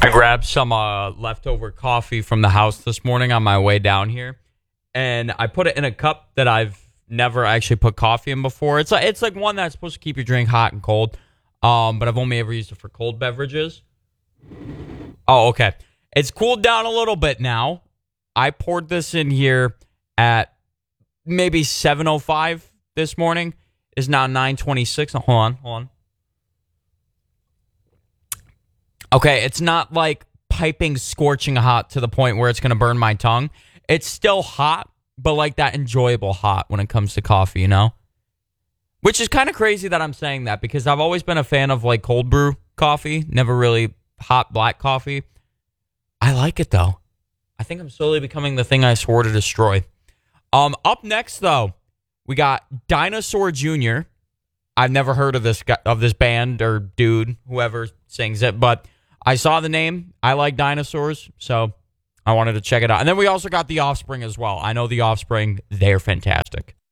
I grabbed some leftover coffee from the house this morning on my way down here, and I put it in a cup that I've never actually put coffee in before. It's like one that's supposed to keep your drink hot and cold, but I've only ever used it for cold beverages. Oh, okay. It's cooled down a little bit now. I poured this in here at maybe 7:05 this morning. It's now 9:26. Hold on. Okay, it's not like piping, scorching hot to the point where it's going to burn my tongue. It's still hot, but like that enjoyable hot when it comes to coffee, you know? Which is kind of crazy that I'm saying that because I've always been a fan of like cold brew coffee, never really hot black coffee. I like it though. I think I'm slowly becoming the thing I swore to destroy. Up next though, we got Dinosaur Jr. I've never heard of this band or dude, whoever sings it, but I saw the name. I like dinosaurs, so I wanted to check it out. And then we also got The Offspring as well. I know The Offspring. They're fantastic.